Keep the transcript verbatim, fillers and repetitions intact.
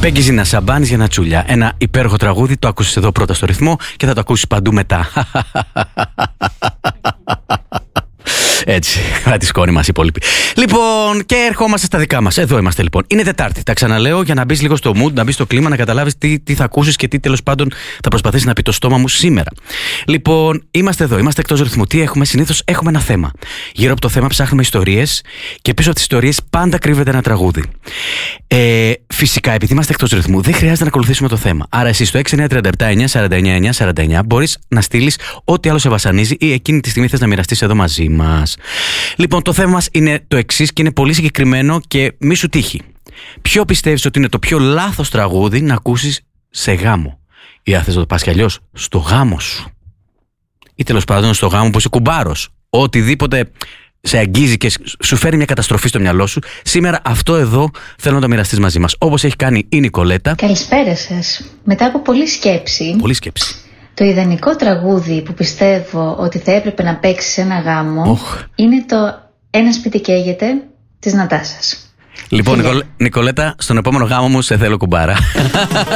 Πέγγι Ζήνα, Σαμπάνης για Νατσούλια. Ένα υπέροχο τραγούδι, το άκουσες εδώ πρώτα στο ρυθμό και θα το ακούσεις παντού μετά. Έτσι, θα τη σκόνη μας οι υπόλοιποι. Λοιπόν, και ερχόμαστε στα δικά μας. Εδώ είμαστε λοιπόν. Είναι Τετάρτη. Τα ξαναλέω για να μπεις λίγο στο mood, να μπεις στο κλίμα, να καταλάβεις τι, τι θα ακούσεις και τι τέλος πάντων θα προσπαθήσει να πει το στόμα μου σήμερα. Λοιπόν, είμαστε εδώ, είμαστε εκτός ρυθμού. Τι έχουμε? Συνήθως έχουμε ένα θέμα. Γύρω από το θέμα ψάχνουμε ιστορίες και πίσω από τις ιστορίες πάντα κρύβεται ένα τραγούδι. Ε, φυσικά, επειδή είμαστε εκτός ρυθμού, δεν χρειάζεται να ακολουθήσουμε το θέμα. Άρα, εσύ στο έξι εννιά τρία επτά εννιά σαράντα εννιά εννιά σαράντα εννιά μπορείς να στείλεις ό,τι άλλο σε βασανίζει ή εκείνη τη στιγμή θες να μοιραστείς εδώ μαζί μας. Λοιπόν, το θέμα μας είναι το εξής και είναι πολύ συγκεκριμένο και μη σου τύχει. Ποιο πιστεύεις ότι είναι το πιο λάθος τραγούδι να ακούσεις σε γάμο? Ή αν θες να το πας κι αλλιώς, στο γάμο σου. Ή τέλος πάντων στο γάμο που είσαι κουμπάρος. Οτιδήποτε σε αγγίζει και σου φέρει μια καταστροφή στο μυαλό σου. Σήμερα αυτό εδώ θέλω να το μοιραστείς μαζί μας. Όπως έχει κάνει η Νικολέτα. Καλησπέρα σας. Μετά από πολλή σκέψη. Πολλή σκέψη. Το ιδανικό τραγούδι που πιστεύω ότι θα έπρεπε να παίξει σε ένα γάμο oh. είναι το «Ένα σπίτι καίγεται» της Νατάσας. Λοιπόν, Νικολέ... Νικολέτα, στον επόμενο γάμο μου σε θέλω κουμπάρα.